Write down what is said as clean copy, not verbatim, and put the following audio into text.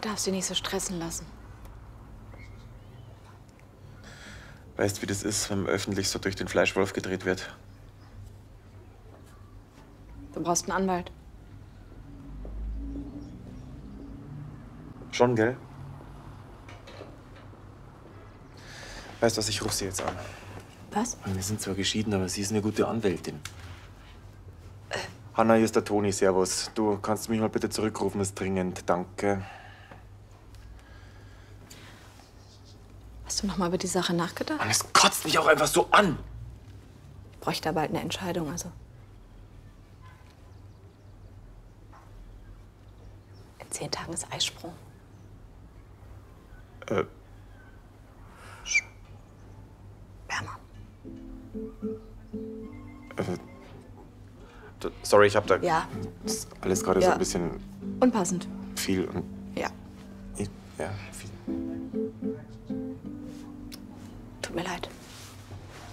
darfst dich nicht so stressen lassen. Weißt, wie das ist, wenn man öffentlich so durch den Fleischwolf gedreht wird? Du brauchst einen Anwalt. Schon, gell? Weißt du was, ich rufe sie jetzt an. Was? Wir sind zwar geschieden, aber sie ist eine gute Anwältin. Hanna, hier ist der Toni, servus. Du kannst mich mal bitte zurückrufen, ist dringend, danke. Hast du noch mal über die Sache nachgedacht? Mann, es kotzt mich auch einfach so an. Ich bräuchte da bald eine Entscheidung, also. In 10 Tagen ist Eisprung. Wärmer. Sorry, ich hab da... Ja. Das ist alles gerade so ein bisschen Unpassend. viel und... Ja. Ja, viel. Tut mir leid.